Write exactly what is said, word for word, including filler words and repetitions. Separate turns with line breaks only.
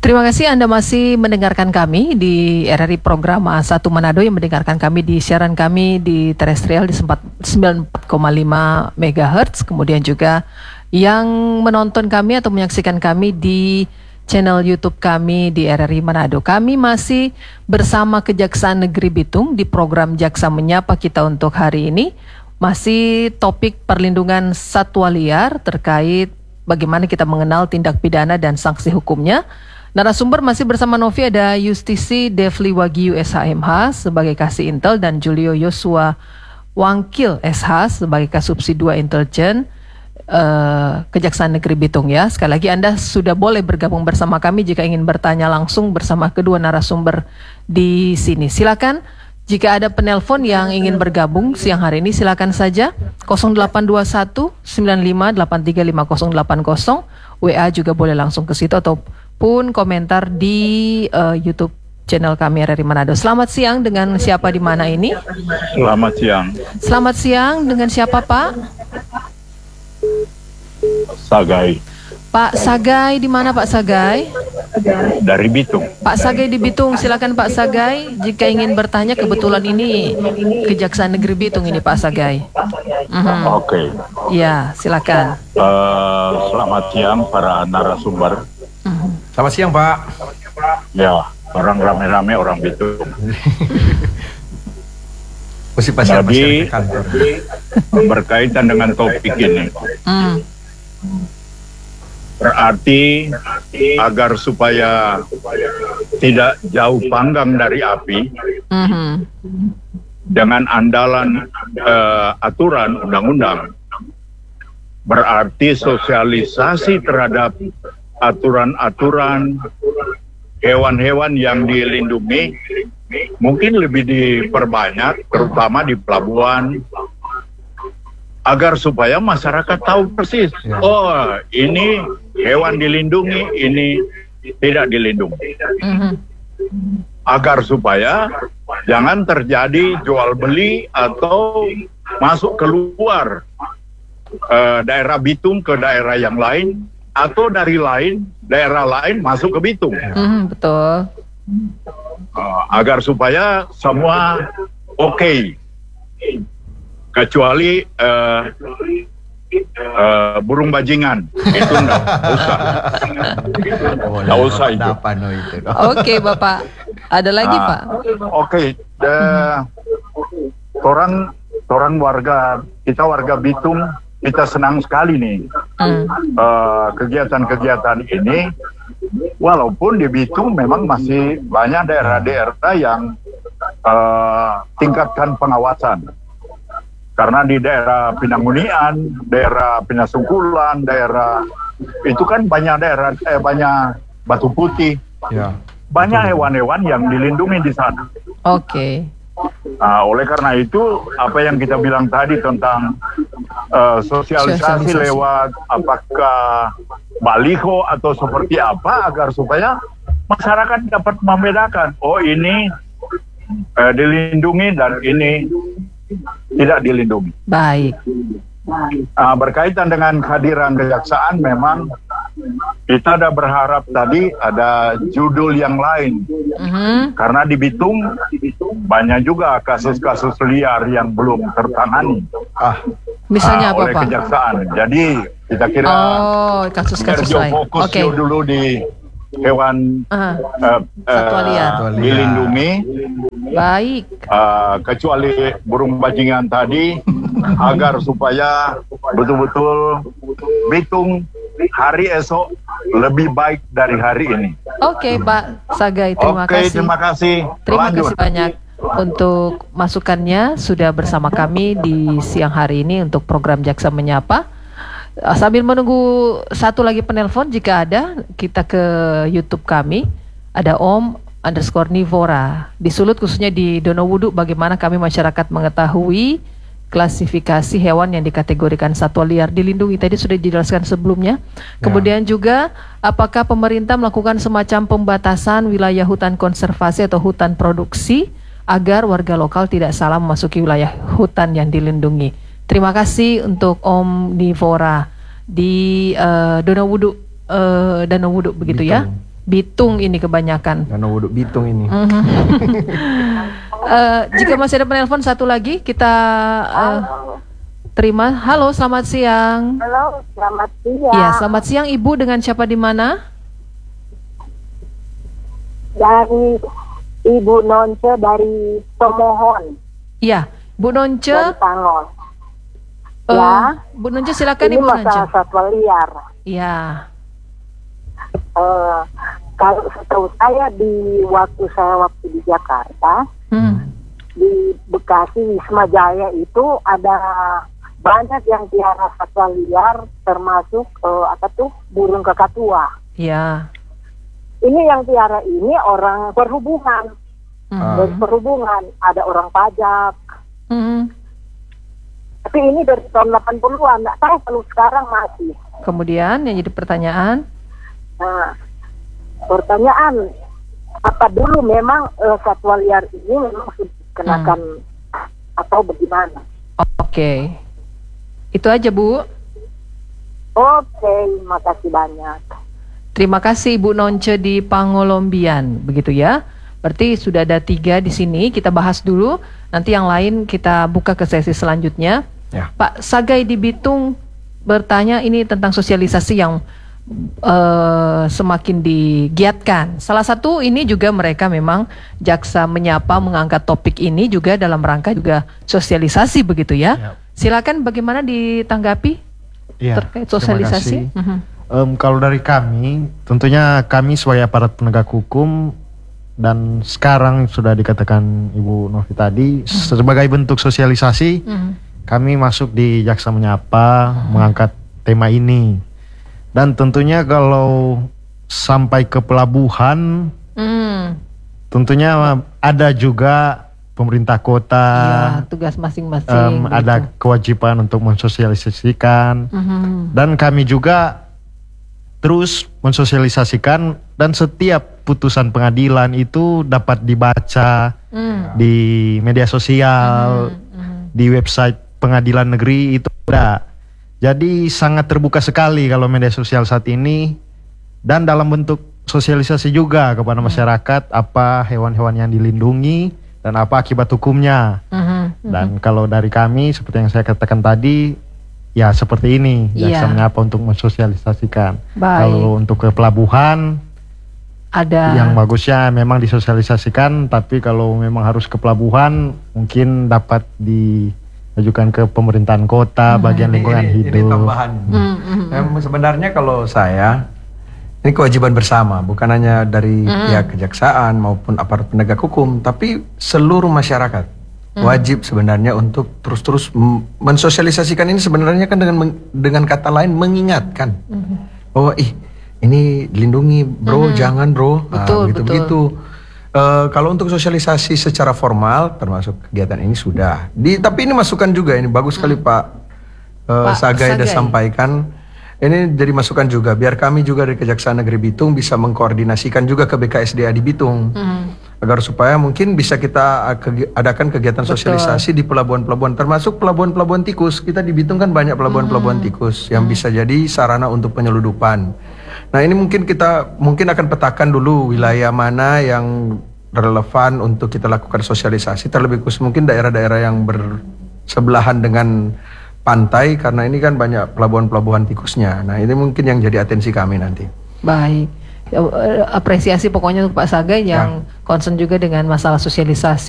Terima kasih Anda masih mendengarkan kami di R R I Program satu Manado, yang mendengarkan kami di siaran kami di terestrial di sembilan puluh empat koma lima megahertz, kemudian juga yang menonton kami atau menyaksikan kami di channel YouTube kami di R R I Manado. Kami masih bersama Kejaksaan Negeri Bitung di program Jaksa Menyapa kita untuk hari ini. Masih topik perlindungan satwa liar terkait bagaimana kita mengenal tindak pidana dan sanksi hukumnya. Narasumber masih bersama Novi, ada Justisi Devli Wagyu S H M H sebagai Kasih Intel dan Julio Yosua Wangkil S H sebagai Kasubsi dua Intelijen uh, Kejaksaan Negeri Bitung ya. Sekali lagi Anda sudah boleh bergabung bersama kami jika ingin bertanya langsung bersama kedua narasumber di sini. Silakan jika ada penelpon yang ingin bergabung siang hari ini, silakan saja nol delapan dua satu sembilan lima delapan tiga lima nol delapan nol. W A juga boleh langsung ke situ atau pun komentar di uh, YouTube channel kami R R I Manado. Selamat siang, dengan siapa di mana ini?
Selamat siang.
Selamat siang, dengan siapa Pak?
Sagai.
Pak Sagai, di mana Pak Sagai?
Dari Bitung.
Pak Sagai di Bitung, silakan Pak Sagai. Jika ingin bertanya, kebetulan ini Kejaksaan Negeri Bitung ini Pak Sagai. Mm-hmm.
Oke. Okay.
Ya, silakan.
Uh, selamat siang para narasumber.
Mm-hmm.
Selamat siang Pak.
Ya, orang rame-rame orang Bitung.
Mesti pasien-pasien ke kantor.
Berkaitan dengan topik ini.
Mm.
Berarti agar supaya tidak jauh panggang dari api,
mm-hmm.
dengan andalan uh, aturan undang-undang, berarti sosialisasi terhadap aturan-aturan hewan-hewan yang dilindungi mungkin lebih diperbanyak, terutama di pelabuhan, agar supaya masyarakat tahu persis, oh ini hewan dilindungi, ini tidak dilindungi.
Mm-hmm.
Agar supaya jangan terjadi jual beli atau masuk keluar uh, daerah Bitung ke daerah yang lain, atau dari lain daerah lain masuk ke Bitung.
Mm, betul.
Uh, agar supaya semua oke. Okay. Kecuali uh, uh, burung bajingan itu enggak usah, enggak usah itu.
Oke Bapak, ada lagi uh, Pak?
Oke, okay. uh, orang orang warga kita warga Bitung, kita senang sekali nih hmm. uh, kegiatan-kegiatan ini. Walaupun di Bitung memang masih banyak daerah-daerah yang uh, tingkatkan pengawasan. Karena di daerah Pinangunian, daerah Pinasungkulan, daerah itu kan banyak daerah, eh, banyak Batu Putih, ya. Banyak hewan-hewan yang dilindungi di sana.
Oke. Okay.
Nah, oleh karena itu, apa yang kita bilang tadi tentang uh, sosialisasi, sosialisasi lewat apakah baliho atau seperti apa, agar supaya masyarakat dapat membedakan, oh ini uh, dilindungi dan ini tidak dilindungi.
Baik.
Nah, berkaitan dengan kehadiran kejaksaan, memang kita ada berharap tadi ada judul yang lain. Mm-hmm. Karena di Bitung banyak juga kasus-kasus liar yang belum tertangani.
Ah, misalnya
ah,
apa
oleh
Pak?
Kejaksaan. Jadi kita kira
oh, kasus-kasus lain.
Fokus
okay.
dulu di hewan uh, uh,
satwa liar
uh, dilindungi.
Baik.
Uh, kecuali burung bajingan tadi, agar supaya betul-betul Bitung hari esok lebih baik dari hari ini.
Oke, okay, Pak Sagai, terima
okay,
kasih.
terima kasih.
Terima
Lanjut.
kasih banyak untuk masukannya, sudah bersama kami di siang hari ini untuk program Jaksa Menyapa. Sambil menunggu satu lagi penelpon, jika ada, kita ke YouTube kami. Ada Om underscore Nivora di Sulut, khususnya di Donowudu, bagaimana kami masyarakat mengetahui klasifikasi hewan yang dikategorikan satwa liar dilindungi. Tadi sudah dijelaskan sebelumnya. Kemudian ya. juga apakah pemerintah melakukan semacam pembatasan wilayah hutan konservasi atau hutan produksi agar warga lokal tidak salah memasuki wilayah hutan yang dilindungi. Terima kasih untuk Om Nivora di uh, Donowudu, uh, Donowudu begitu Bitung. ya. Bitung ini kebanyakan.
Danau Waduk Bitung ini.
Mhm. Eh, jika masih ada penelpon satu lagi kita eh, terima. Halo, selamat siang.
Halo, selamat siang.
Iya, selamat siang Ibu, dengan siapa di mana?
Dari Ibu Nonce dari Tomohon,
Iya, Bu Nonce.
dari Tangol.
eh,
Ya.
Bu Nonce silakan
Ini
Ibu Nonce.
masalah satwa liar.
Iya.
Eh, kalau setahu saya di waktu saya waktu di Jakarta,
Hmm.
di Bekasi Wisma Jaya itu ada banyak yang piara satwa liar, termasuk eh, apa tuh burung kakatua.
Iya.
Ini yang piara ini orang perhubungan,
Hmm.
dari perhubungan ada orang pajak.
Hmm.
Tapi ini dari tahun delapan puluhan, nggak tahu kalau sekarang masih.
Kemudian yang jadi pertanyaan,
Nah, pertanyaan, apa dulu memang eh, satwa liar ini memang sudah dikenakan atau bagaimana?
oke. Itu aja Bu.
Oke, makasih banyak.
Terima kasih Ibu Nonce di Pangolombian, begitu ya. Berarti sudah ada tiga di sini, kita bahas dulu. Nanti yang lain kita buka ke sesi selanjutnya.
Ya.
Pak Sagai di Bitung bertanya ini tentang sosialisasi yang eh, semakin digiatkan. Salah satu ini juga mereka memang Jaksa Menyapa mengangkat topik ini juga dalam rangka juga sosialisasi, begitu ya.
Ya.
Silakan bagaimana ditanggapi
Iya,
terkait
terima
sosialisasi?
kasih.
Mhm.
Em, kalau dari kami, tentunya kami sebagai aparat penegak hukum dan sekarang sudah dikatakan Ibu Novi tadi sebagai bentuk sosialisasi,
Mhm.
kami masuk di Jaksa Menyapa mengangkat tema ini. Dan tentunya kalau sampai ke pelabuhan,
Hmm.
tentunya ada juga pemerintah kota,
Ya, tugas masing-masing.
em,
begitu.
ada kewajiban untuk mensosialisasikan.
Mhm.
Dan kami juga terus mensosialisasikan, dan setiap putusan pengadilan itu dapat dibaca
Hmm.
di media sosial,
Mhm.
di website pengadilan negeri itu ada. Jadi sangat terbuka sekali kalau media sosial saat ini, dan dalam bentuk sosialisasi juga kepada masyarakat apa hewan-hewan yang dilindungi dan apa akibat hukumnya.
Mhm.
Dan kalau dari kami seperti yang saya katakan tadi, ya seperti ini,
Iya.
Jaksa Menyapa untuk mensosialisasikan.
Baik.
Kalau untuk ke pelabuhan,
Ada.
yang bagusnya memang disosialisasikan, tapi kalau memang harus ke pelabuhan, mungkin dapat diajukan ke pemerintahan kota, bagian
Ini-
lingkungan
ini,
hidup.
Ini tambahan.
Hmm, hmm,
Em, sebenarnya kalau saya, ini kewajiban bersama, bukan hanya dari pihak kejaksaan maupun aparat penegak hukum, tapi seluruh masyarakat wajib sebenarnya untuk terus-terus m- mensosialisasikan ini, sebenarnya kan dengan meng- dengan kata lain mengingatkan bahwa ih ini dilindungi bro, jangan bro,
Betul,
gitu
betul.
begitu. Eh, kalau untuk sosialisasi secara formal, termasuk kegiatan ini sudah. Di, tapi ini masukan juga, ini bagus sekali Pak eh,
Pak
Sagai sudah
Sagai.
sampaikan. Ini jadi masukan juga, biar kami juga dari Kejaksaan Negeri Bitung bisa mengkoordinasikan juga ke B K S D A di Bitung, agar supaya mungkin bisa kita uh, kegi- adakan kegiatan
Betul.
sosialisasi di pelabuhan-pelabuhan, termasuk pelabuhan-pelabuhan tikus. Kita di Bitung kan banyak pelabuhan-pelabuhan tikus yang bisa jadi sarana untuk penyeludupan. Nah ini mungkin kita mungkin akan petakan dulu wilayah mana yang relevan untuk kita lakukan sosialisasi, terlebih khusus mungkin daerah-daerah yang bersebelahan dengan pantai, karena ini kan banyak pelabuhan-pelabuhan tikusnya. Nah ini mungkin yang jadi atensi kami nanti.
Baik. Ya, eh, apresiasi pokoknya untuk Pak Sagai yang concern juga dengan masalah sosialisasi.